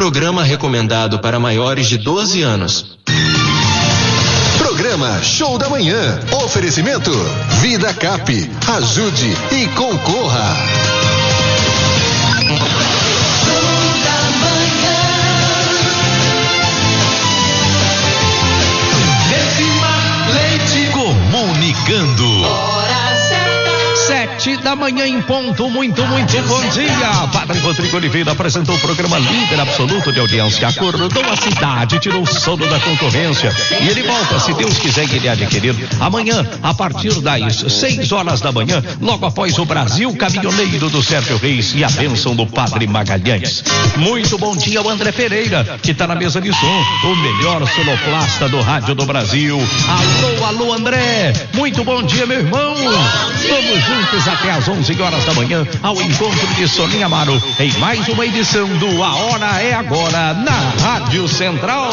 Programa recomendado para maiores de 12 anos. Programa Show da Manhã. Oferecimento Vida Cap. Ajude e concorra. Comunicando. 7h em ponto, muito bom dia. Padre Rodrigo Oliveira apresentou o programa líder absoluto de audiência, acordou a cidade, tirou o sono da concorrência e ele volta, se Deus quiser, que ele adquirir amanhã, a partir das 6 horas da manhã, logo após o Brasil Caminhoneiro do Sérgio Reis e a bênção do Padre Magalhães. Muito bom dia ao André Pereira, que está na mesa de som, o melhor sonoplasta do rádio do Brasil. Alô, André, muito bom dia, meu irmão. Vamos juntos até às 11 horas da manhã ao encontro de Soninha Amaro em mais uma edição do A Hora é Agora na Rádio Central.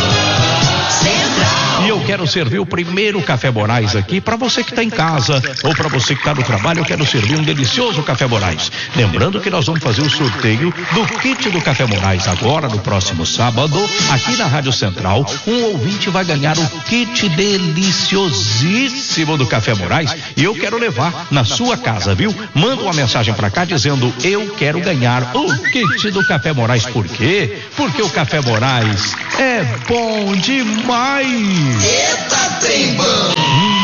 E eu quero servir o primeiro Café Moraes aqui para você que está em casa ou para você que está no trabalho. Eu quero servir um delicioso Café Moraes. Lembrando que nós vamos fazer o sorteio do kit do Café Moraes agora no próximo sábado aqui na Rádio Central. Um ouvinte vai ganhar o kit deliciosíssimo do Café Moraes e eu quero levar na sua casa, viu? Manda uma mensagem para cá dizendo: eu quero ganhar o kit do Café Moraes. Por quê? Porque o Café Moraes é bom demais. Eita, trem bom!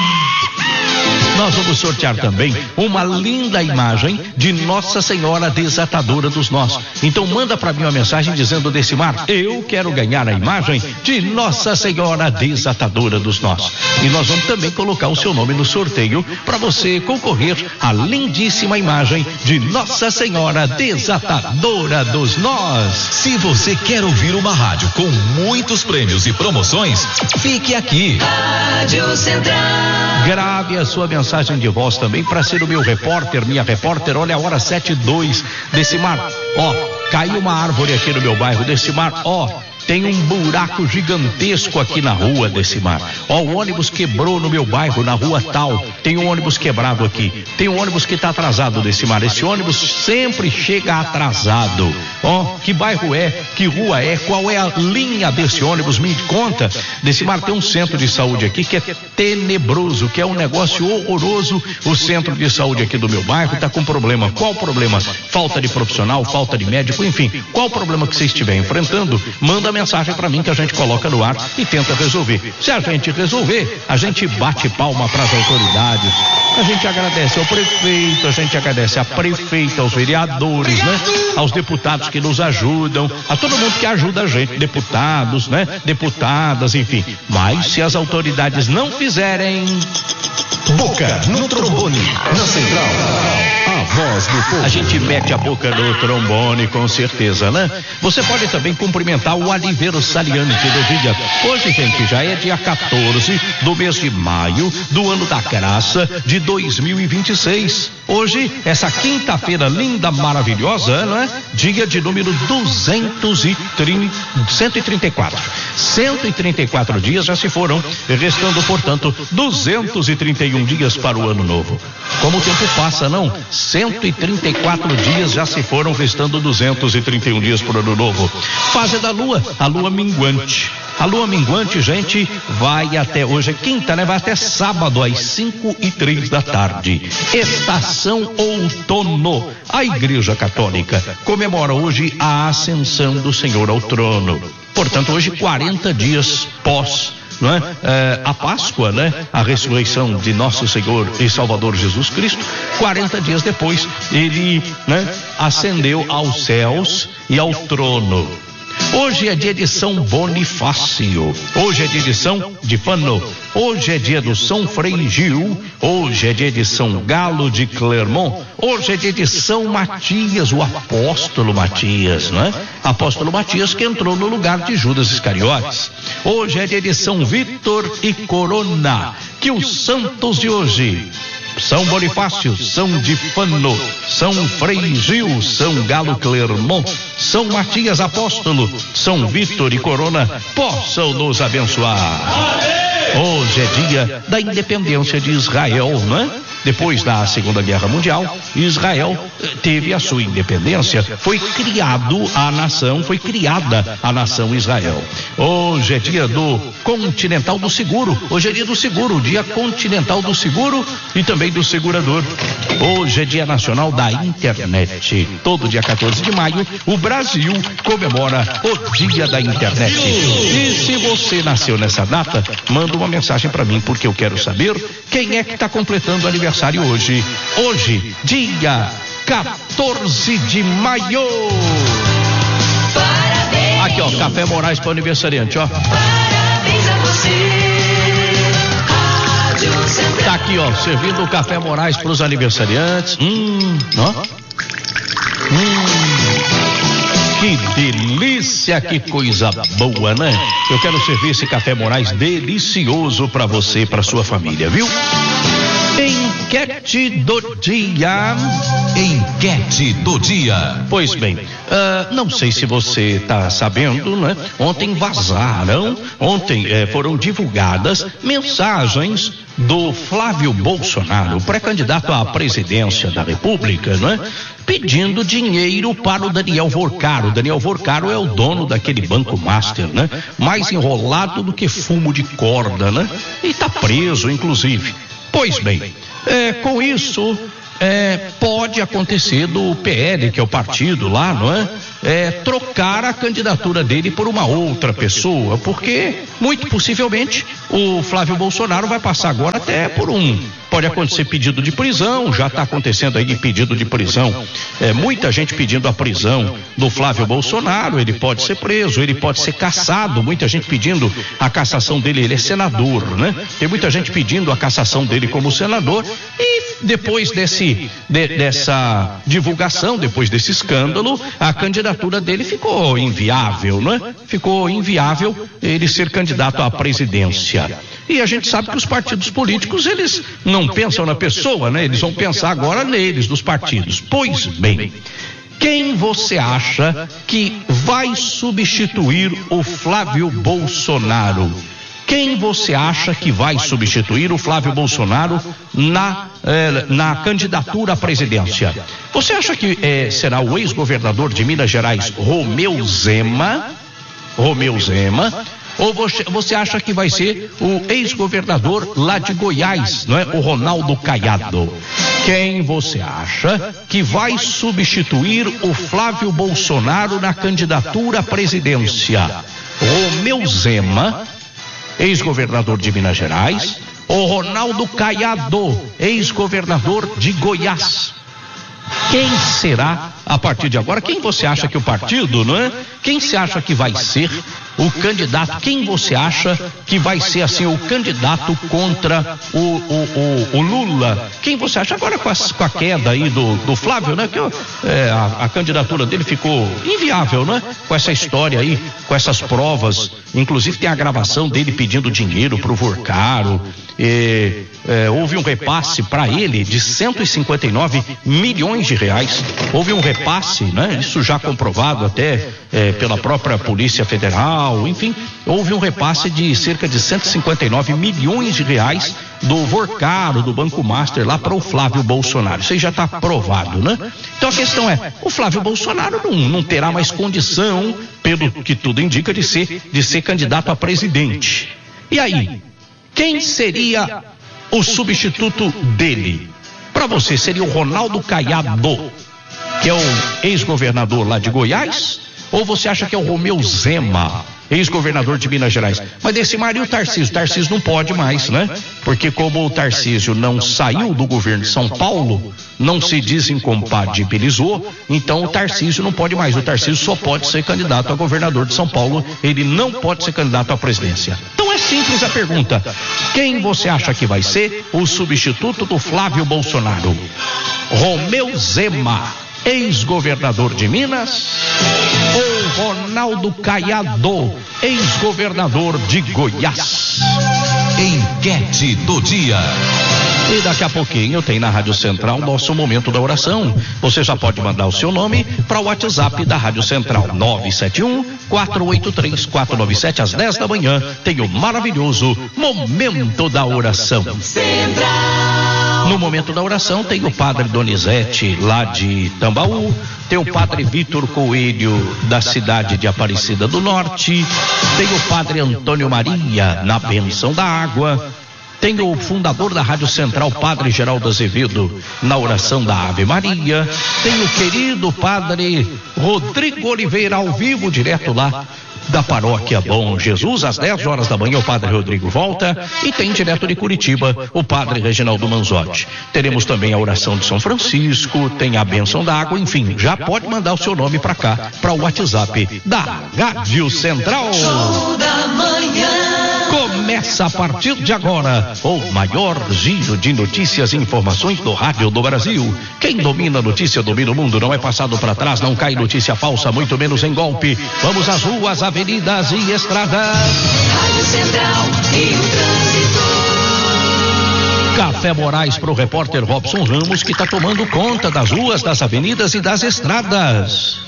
Nós vamos sortear também uma linda imagem de Nossa Senhora Desatadora dos Nós. Então manda para mim uma mensagem dizendo: Decimar, eu quero ganhar a imagem de Nossa Senhora Desatadora dos Nós. E nós vamos também colocar o seu nome no sorteio para você concorrer à lindíssima imagem de Nossa Senhora Desatadora dos Nós. Se você quer ouvir uma rádio com muitos prêmios e promoções, fique aqui. Rádio Central. Grave a sua mensagem de voz também para ser o meu repórter, minha repórter. Olha a hora 7:02. Decimar, caiu uma árvore aqui no meu bairro. Decimar, tem um buraco gigantesco aqui na rua, Decimar. O ônibus quebrou no meu bairro, na rua tal. Tem um ônibus quebrado aqui. Tem um ônibus que está atrasado, Decimar. Esse ônibus sempre chega atrasado. Que bairro é? Que rua é? Qual é a linha desse ônibus? Me conta. Decimar, tem um centro de saúde aqui que é tenebroso, que é um negócio horroroso. O centro de saúde aqui do meu bairro está com problema. Qual problema? Falta de profissional, falta de médico, enfim. Qual problema que você estiver enfrentando, manda mensagem para mim que a gente coloca no ar e tenta resolver. Se a gente resolver, a gente bate palma para as autoridades. A gente agradece ao prefeito, a gente agradece à prefeita, aos vereadores, né? Aos deputados que nos ajudam, a todo mundo que ajuda a gente, deputados, né? Deputadas, enfim. Mas se as autoridades não fizerem... Boca no trombone, na Central. A voz do povo. A gente mete a boca no trombone, com certeza, né? Você pode também cumprimentar o Aliveiro Saliante do dia. Hoje, gente, já é dia 14 do mês de maio do ano da graça de 2026. Hoje, essa quinta-feira linda, maravilhosa, né? Dia de número 134. 134 dias já se foram, restando, portanto, 231 dias para o ano novo. Como o tempo passa, não? 134 dias já se foram, restando 231 dias para o ano novo. Fase da lua, a lua minguante. A lua minguante, gente, vai até hoje, é quinta, né? Vai até sábado, às 5:03 da tarde. Estação outono. A Igreja Católica comemora hoje a ascensão do Senhor ao trono. Portanto, hoje 40 dias pós, não é? A Páscoa, né? A ressurreição de nosso Senhor e Salvador Jesus Cristo. 40 dias depois, ele, né, ascendeu aos céus e ao trono. Hoje é dia de São Bonifácio, hoje é dia de São Difano, hoje é dia do São Frei Gil, hoje é dia de São Galo de Clermont, hoje é dia de São Matias, o apóstolo Matias, não é? Apóstolo Matias que entrou no lugar de Judas Iscariotes. Hoje é dia de São Vítor e Corona. Que os santos de hoje: São Bonifácio, São Difano, São Frei Gil, São Galo Clermont, São Matias Apóstolo, São Vítor e Corona possam nos abençoar. Hoje é dia da independência de Israel, não é? Depois da Segunda Guerra Mundial, Israel teve a sua independência, foi criada a nação Israel. Hoje é dia do Continental do Seguro, hoje é dia do seguro, dia continental do seguro e também do segurador. Hoje é dia nacional da internet. Todo dia 14 de maio, o Brasil comemora o dia da internet. E se você nasceu nessa data, manda uma mensagem para mim, porque eu quero saber quem é que está completando o aniversário hoje. Hoje, dia 14 de maio. Parabéns. Aqui, ó, Café Moraes para o aniversariante, ó. Parabéns a você. Rádio Central. Tá aqui, ó, servindo o Café Moraes para os aniversariantes. Ó. Que delícia, que coisa boa, né? Eu quero servir esse Café Moraes delicioso para você, para sua família, viu? Enquete do dia. Enquete do dia. Pois bem, não sei se você está sabendo, né? Ontem foram divulgadas mensagens do Flávio Bolsonaro, pré-candidato à presidência da República, né? Pedindo dinheiro para o Daniel Vorcaro. Daniel Vorcaro é o dono daquele Banco Master, né? Mais enrolado do que fumo de corda, né? E está preso, inclusive. Pois bem, com isso, pode acontecer do PL, que é o partido lá, não é? Trocar a candidatura dele por uma outra pessoa, porque muito possivelmente o Flávio Bolsonaro vai passar agora até por pode acontecer pedido de prisão, já está acontecendo aí pedido de prisão, muita gente pedindo a prisão do Flávio Bolsonaro, ele pode ser preso, ele pode ser cassado, muita gente pedindo a cassação dele, ele é senador, né? Tem muita gente pedindo a cassação dele como senador, e depois dessa divulgação, depois desse escândalo, a candidatura dele ficou inviável, né? Ficou inviável ele ser candidato à presidência. E a gente sabe que os partidos políticos, eles não pensam na pessoa, né? Eles vão pensar agora neles, dos partidos. Pois bem, quem você acha que vai substituir o Flávio Bolsonaro? Quem você acha que vai substituir o Flávio Bolsonaro na candidatura à presidência? Você acha que será o ex-governador de Minas Gerais, Romeu Zema? Ou você acha que vai ser o ex-governador lá de Goiás, não é? O Ronaldo Caiado. Quem você acha que vai substituir o Flávio Bolsonaro na candidatura à presidência? Romeu Zema, ex-governador de Minas Gerais, ou Ronaldo Caiado, ex-governador de Goiás? Quem será a partir de agora? Quem você acha que o partido, não é? Quem você acha que vai ser o candidato? Quem você acha que vai ser assim o candidato contra o Lula? Quem você acha agora com a queda aí do Flávio, né? Que a candidatura dele ficou inviável, né? Com essa história aí, com essas provas, inclusive tem a gravação dele pedindo dinheiro pro Vorcaro. Houve um repasse para ele de 159 milhões de reais. Houve um repasse, né? Isso já comprovado até pela própria Polícia Federal, enfim, houve um repasse de cerca de 159 milhões de reais do Vorcaro, do Banco Master, lá para o Flávio Bolsonaro. Isso aí já está provado, né? Então a questão é, o Flávio Bolsonaro não terá mais condição, pelo que tudo indica, de ser candidato a presidente. E aí? Quem seria o substituto dele? Para você, seria o Ronaldo Caiado, que é o ex-governador lá de Goiás? Ou você acha que é o Romeu Zema, ex-governador de Minas Gerais? Mas desse Mário Tarcísio. Tarcísio não pode mais, né? Porque como o Tarcísio não saiu do governo de São Paulo, não se desincompatibilizou, então o Tarcísio não pode mais. O Tarcísio só pode ser candidato a governador de São Paulo, ele não pode ser candidato à presidência. Então é simples a pergunta: quem você acha que vai ser o substituto do Flávio Bolsonaro? Romeu Zema, ex-governador de Minas, ou Ronaldo Caiado, ex-governador de Goiás? Enquete do dia. E daqui a pouquinho tem na Rádio Central nosso Momento da Oração. Você já pode mandar o seu nome para o WhatsApp da Rádio Central, 971-483-497, às 10 da manhã. Tem o maravilhoso Momento da Oração. Central. No momento da oração tem o padre Donizete lá de Tambaú, tem o padre Vitor Coelho da cidade de Aparecida do Norte, tem o padre Antônio Maria na bênção da água, tem o fundador da Rádio Central, padre Geraldo Azevedo, na oração da Ave Maria, tem o querido padre Rodrigo Oliveira ao vivo, direto lá da paróquia Bom Jesus, às 10 horas da manhã o padre Rodrigo volta, e tem direto de Curitiba o padre Reginaldo Manzotti. Teremos também a oração de São Francisco, tem a bênção da água, enfim, já pode mandar o seu nome para cá, para o WhatsApp da Rádio Central. Show da manhã. Começa a partir de agora o maior giro de notícias e informações do rádio do Brasil. Quem domina a notícia domina o mundo, não é passado para trás, não cai notícia falsa, muito menos em golpe. Vamos às ruas, avenidas e estradas. Rádio Central e o trânsito. Café Moraes para o repórter Robson Ramos, que está tomando conta das ruas, das avenidas e das estradas.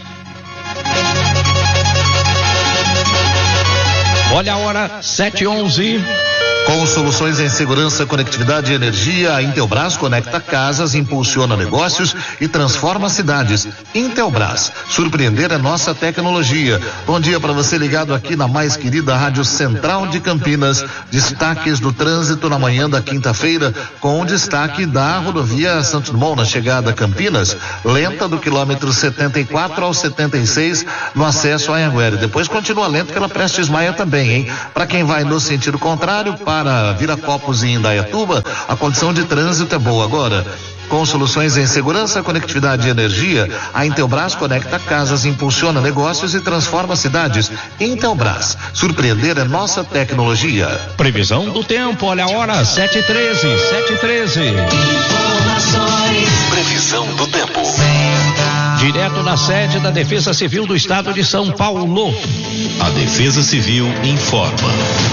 Olha a hora, 7h11. Com soluções em segurança, conectividade e energia, a Intelbras conecta casas, impulsiona negócios e transforma cidades. Intelbras, surpreender é nossa tecnologia. Bom dia para você ligado aqui na mais querida Rádio Central de Campinas. Destaques do trânsito na manhã da quinta-feira, com o destaque da rodovia Santos Dumont na chegada a Campinas, lenta do quilômetro 74 ao 76 no acesso a Anhanguera. Depois continua lenta pela Prestes Maia também, hein? Para quem vai no sentido contrário, para Viracopos e Indaiatuba, a condição de trânsito é boa agora. Com soluções em segurança, conectividade e energia, a Intelbras conecta casas, impulsiona negócios e transforma cidades. Intelbras, surpreender é nossa tecnologia. Previsão do tempo, olha a hora, 7h13. Informações. Previsão do tempo. Direto da sede da Defesa Civil do Estado de São Paulo. A Defesa Civil informa.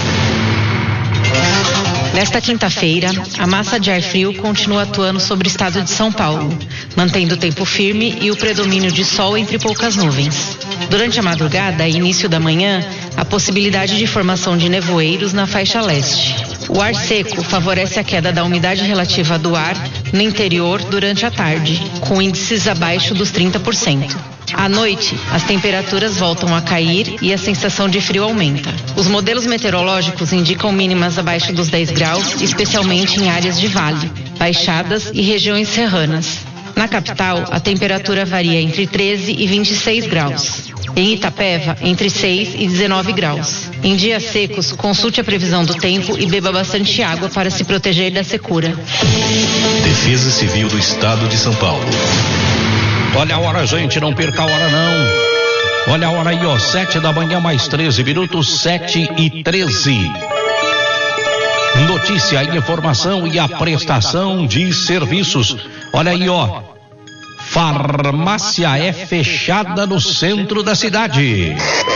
Nesta quinta-feira, a massa de ar frio continua atuando sobre o estado de São Paulo, mantendo o tempo firme e o predomínio de sol entre poucas nuvens. Durante a madrugada e início da manhã, a possibilidade de formação de nevoeiros na faixa leste. O ar seco favorece a queda da umidade relativa do ar no interior durante a tarde, com índices abaixo dos 30%. À noite, as temperaturas voltam a cair e a sensação de frio aumenta. Os modelos meteorológicos indicam mínimas abaixo dos 10 graus, especialmente em áreas de vale, baixadas e regiões serranas. Na capital, a temperatura varia entre 13 e 26 graus. Em Itapeva, entre 6 e 19 graus. Em dias secos, consulte a previsão do tempo e beba bastante água para se proteger da secura. Defesa Civil do Estado de São Paulo. Olha a hora, gente, não perca a hora não. Olha a hora aí, ó, 7 da manhã mais 13 minutos, 7h13. Notícia, informação e a prestação de serviços. Olha aí, ó. Farmácia é fechada no centro da cidade.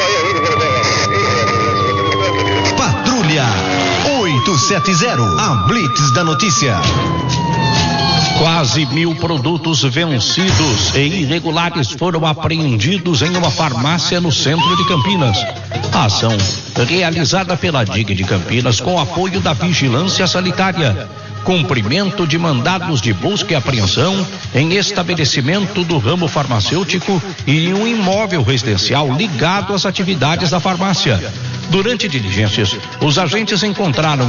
Patrulha 870, a Blitz da notícia. Quase 1.000 produtos vencidos e irregulares foram apreendidos em uma farmácia no centro de Campinas. A ação realizada pela DIG de Campinas com apoio da Vigilância Sanitária. Cumprimento de mandados de busca e apreensão em estabelecimento do ramo farmacêutico e em um imóvel residencial ligado às atividades da farmácia. Durante diligências, os agentes encontraram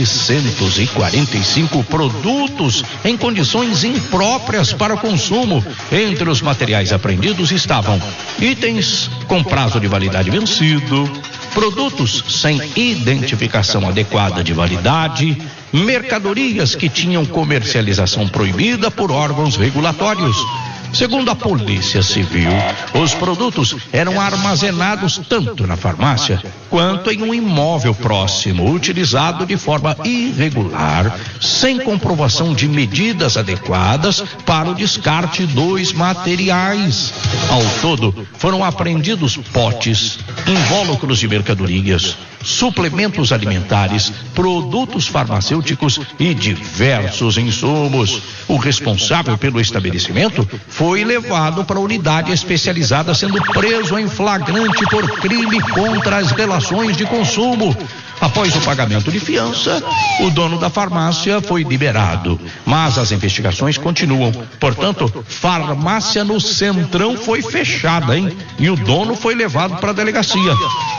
745 produtos em condições impróprias para consumo. Entre os materiais apreendidos estavam itens com prazo de validade vencido, produtos sem identificação adequada de validade, mercadorias que tinham comercialização proibida por órgãos regulatórios. Segundo a Polícia Civil, os produtos eram armazenados tanto na farmácia quanto em um imóvel próximo, utilizado de forma irregular, sem comprovação de medidas adequadas para o descarte dos materiais. Ao todo, foram apreendidos potes, invólucros de mercadorias, suplementos alimentares, produtos farmacêuticos e diversos insumos. O responsável pelo estabelecimento foi levado para a unidade especializada, sendo preso em flagrante por crime contra as relações de consumo. Após o pagamento de fiança, o dono da farmácia foi liberado, mas as investigações continuam. Portanto, farmácia no Centrão foi fechada, hein? E o dono foi levado para a delegacia.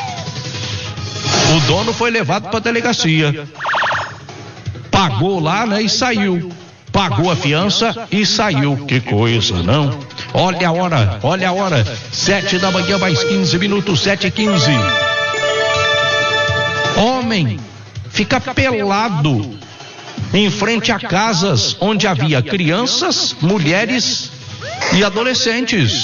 Pagou lá, né? E saiu. Pagou a fiança e saiu. Que coisa, não? Olha a hora. 7 da manhã, mais 15 minutos, 7h15. Homem fica pelado em frente a casas onde havia crianças, mulheres e adolescentes.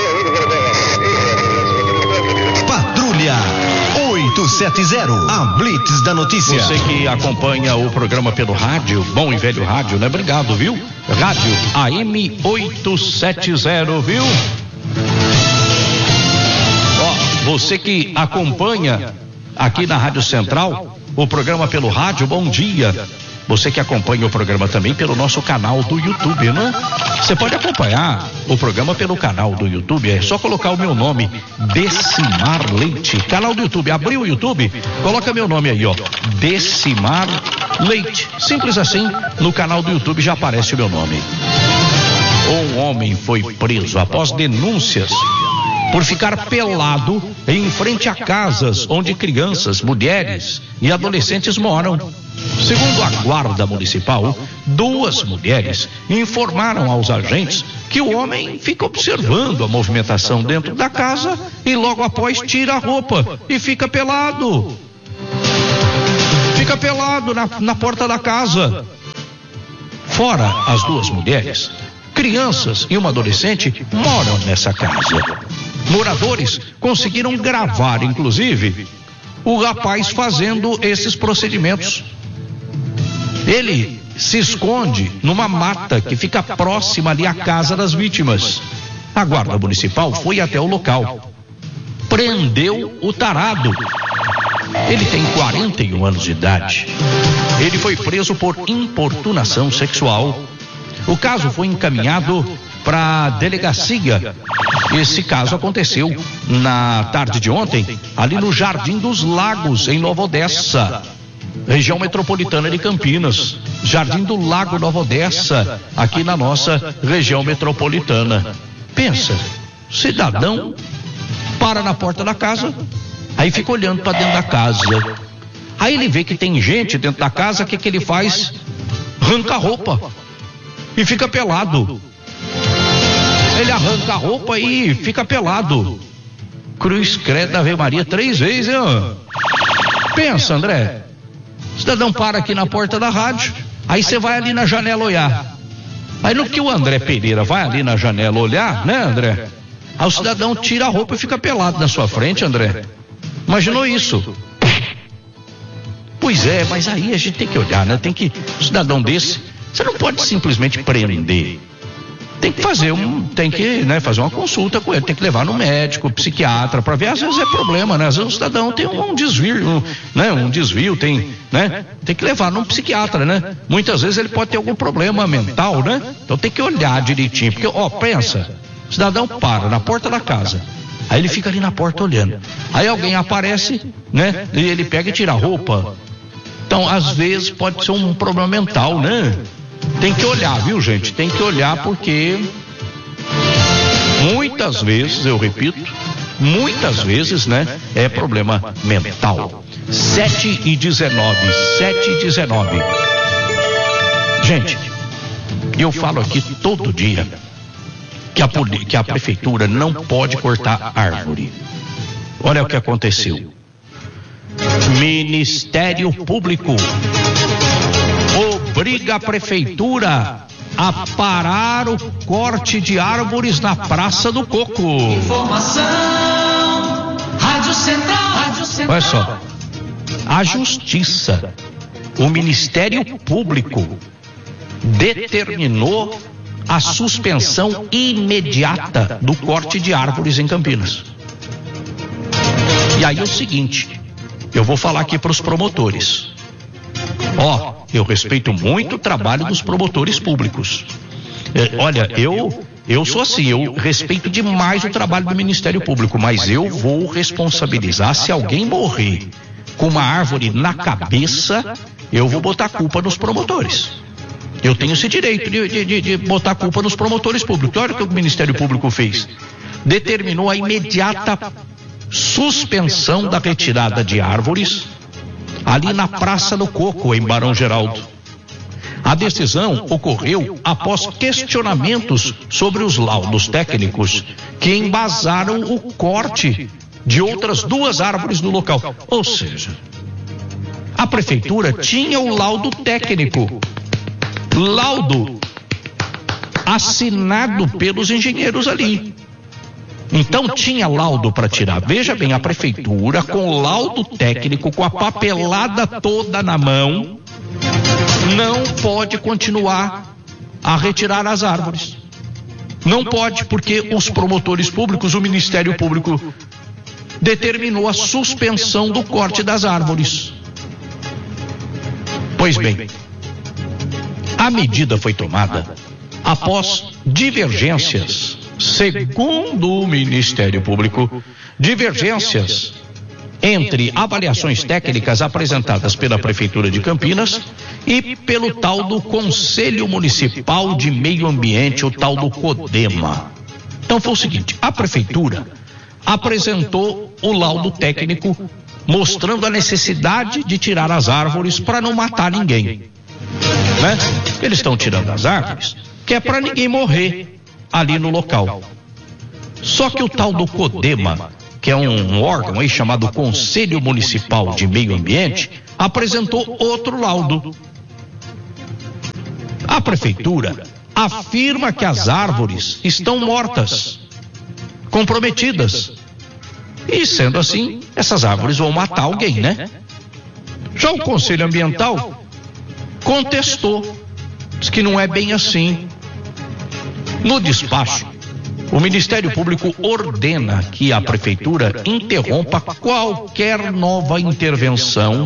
Patrulha 870, a Blitz da Notícia. Você que acompanha o programa pelo rádio, bom e velho rádio, né? Obrigado, viu? Rádio AM 870, viu? Ó, você que acompanha aqui na Rádio Central o programa pelo rádio, bom dia. Você que acompanha o programa também pelo nosso canal do YouTube, né? Você pode acompanhar o programa pelo canal do YouTube, é só colocar o meu nome, Decimar Leite. Canal do YouTube, abriu o YouTube, coloca meu nome aí, ó, Decimar Leite. Simples assim, no canal do YouTube já aparece o meu nome. Um homem foi preso após denúncias por ficar pelado em frente a casas onde crianças, mulheres e adolescentes moram. Segundo a Guarda Municipal, 2 mulheres informaram aos agentes que o homem fica observando a movimentação dentro da casa e logo após tira a roupa e fica pelado. Fica pelado na porta da casa. Fora as 2 mulheres, crianças e uma adolescente moram nessa casa. Moradores conseguiram gravar, inclusive, o rapaz fazendo esses procedimentos. Ele se esconde numa mata que fica próxima ali à casa das vítimas. A Guarda Municipal foi até o local, prendeu o tarado. Ele tem 41 anos de idade. Ele foi preso por importunação sexual. O caso foi encaminhado para a delegacia. Esse caso aconteceu na tarde de ontem, ali no Jardim dos Lagos, em Nova Odessa, região metropolitana de Campinas. Jardim do Lago, Nova Odessa, aqui na nossa região metropolitana. Pensa, cidadão para na porta da casa, aí fica olhando para dentro da casa. Aí ele vê que tem gente dentro da casa, o que ele faz? Arranca a roupa e fica pelado. Ele arranca a roupa e fica pelado. Cruz credo Ave Maria 3 vezes, hein? Pensa, André. O cidadão para aqui na porta da rádio, aí você vai ali na janela olhar. Aí no que o André Pereira vai ali na janela olhar, né, André? Aí o cidadão tira a roupa e fica pelado na sua frente, André. Imaginou isso? Pois é, mas aí a gente tem que olhar, né? Um cidadão desse, você não pode simplesmente prender. Tem que fazer fazer uma consulta com ele, tem que levar no médico, psiquiatra, para ver, às vezes é problema, né? Às vezes o cidadão tem um desvio, tem que levar num psiquiatra, né? Muitas vezes ele pode ter algum problema mental, né? Então tem que olhar direitinho, porque, pensa, o cidadão para na porta da casa, aí ele fica ali na porta olhando, aí alguém aparece, né? E ele pega e tira a roupa. Então, às vezes pode ser um problema mental, né? Tem que olhar, viu, gente? Tem que olhar, porque muitas vezes, eu repito, né? É problema mental. 7h19. Gente, eu falo aqui todo dia que a prefeitura não pode cortar árvore. Olha o que aconteceu. Ministério Público obriga a prefeitura a parar o corte de árvores na Praça do Coco. Informação, Rádio Central. Olha só, a Justiça, o Ministério Público determinou a suspensão imediata do corte de árvores em Campinas. E aí é o seguinte, eu vou falar aqui para os promotores. Eu respeito muito o trabalho dos promotores públicos. Olha, eu sou assim, eu respeito demais o trabalho do Ministério Público, mas eu vou responsabilizar se alguém morrer com uma árvore na cabeça, eu vou botar a culpa nos promotores. Eu tenho esse direito de botar a culpa nos promotores públicos. Olha o que o Ministério Público fez. Determinou a imediata suspensão da retirada de árvores ali na Praça do Coco, em Barão Geraldo. A decisão ocorreu após questionamentos sobre os laudos técnicos que embasaram o corte de outras 2 árvores no local. Ou seja, a prefeitura tinha o laudo técnico, laudo assinado pelos engenheiros ali. Então tinha laudo para tirar. Veja bem, a prefeitura com o laudo técnico, com a papelada toda na mão, não pode continuar a retirar as árvores. Não pode, porque os promotores públicos, o Ministério Público determinou a suspensão do corte das árvores. Pois bem, a medida foi tomada após divergências, segundo o Ministério Público, divergências entre avaliações técnicas apresentadas pela Prefeitura de Campinas e pelo tal do Conselho Municipal de Meio Ambiente, o tal do CODEMA. Então foi o seguinte, a Prefeitura apresentou o laudo técnico mostrando a necessidade de tirar as árvores para não matar ninguém, né? Eles estão tirando as árvores que é para ninguém morrer ali no local. Só que o tal do CODEMA, que é um órgão aí chamado Conselho Municipal de Meio Ambiente, apresentou outro laudo. A prefeitura afirma que as árvores estão mortas, comprometidas. E sendo assim, essas árvores vão matar alguém, né? Já o Conselho Ambiental contestou, diz que não é bem assim. No despacho, o Ministério Público ordena que a Prefeitura interrompa qualquer nova intervenção